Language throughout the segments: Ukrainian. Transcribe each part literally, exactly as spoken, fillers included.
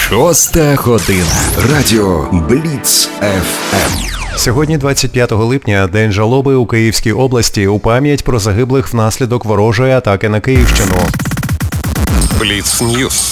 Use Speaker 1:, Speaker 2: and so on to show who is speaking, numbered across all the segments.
Speaker 1: Шоста година. Радіо Бліц еф ем.
Speaker 2: Сьогодні, двадцять п'ятого липня, день жалоби у Київській області у пам'ять про загиблих внаслідок ворожої атаки на Київщину.
Speaker 1: Бліц Ньюс.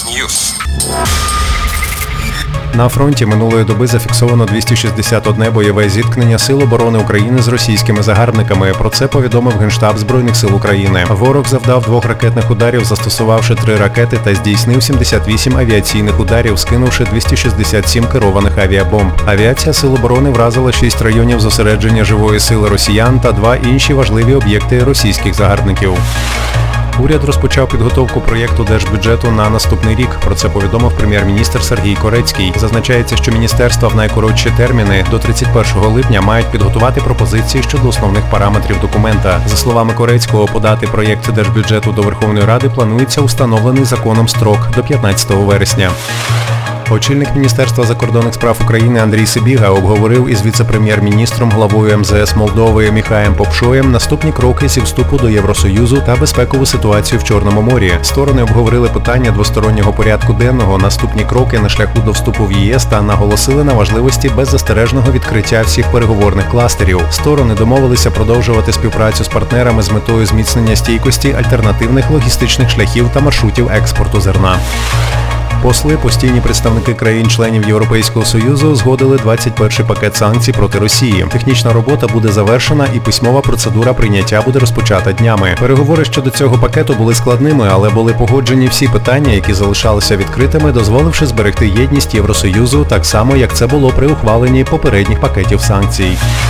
Speaker 2: На фронті минулої доби зафіксовано двісті шістдесят одне бойове зіткнення Сил оборони України з російськими загарбниками. Про це повідомив Генштаб Збройних сил України. Ворог завдав двох ракетних ударів, застосувавши три ракети, та здійснив сімдесят вісім авіаційних ударів, скинувши двісті шістдесят сім керованих авіабомб. Авіація Сил оборони вразила шість районів зосередження живої сили росіян та два інші важливі об'єкти російських загарбників. Уряд розпочав підготовку проєкту держбюджету на наступний рік. Про це повідомив прем'єр-міністр Сергій Корецький. Зазначається, що міністерства в найкоротші терміни до тридцять першого липня мають підготувати пропозиції щодо основних параметрів документа. За словами Корецького, подати проєкт держбюджету до Верховної Ради планується установлений законом строк до п'ятнадцятого вересня. Очільник Міністерства закордонних справ України Андрій Сибіга обговорив із віце-прем'єр-міністром, главою ем зе ес Молдови Міхаєм Попшоєм наступні кроки зі вступу до Євросоюзу та безпекову ситуацію в Чорному морі. Сторони обговорили питання двостороннього порядку денного, наступні кроки на шляху до вступу в ЄС та наголосили на важливості беззастережного відкриття всіх переговорних кластерів. Сторони домовилися продовжувати співпрацю з партнерами з метою зміцнення стійкості альтернативних логістичних шляхів та маршрутів експорту зерна. Посли, постійні представники країн-членів Європейського Союзу згодили двадцять перший пакет санкцій проти Росії. Технічна робота буде завершена і письмова процедура прийняття буде розпочата днями. Переговори щодо цього пакету були складними, але були погоджені всі питання, які залишалися відкритими, дозволивши зберегти єдність Євросоюзу, так само, як це було при ухваленні попередніх пакетів санкцій.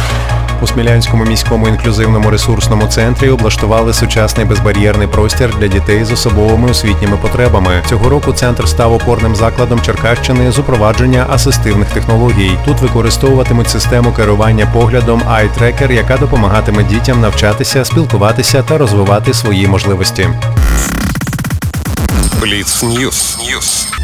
Speaker 2: У Смілянському міському інклюзивному ресурсному центрі облаштували сучасний безбар'єрний простір для дітей з особливими освітніми потребами. Цього року центр став опорним закладом Черкащини з упровадження асистивних технологій. Тут використовуватимуть систему керування поглядом Eye Tracker, яка допомагатиме дітям навчатися, спілкуватися та розвивати свої можливості.
Speaker 1: Бліц Ньюс.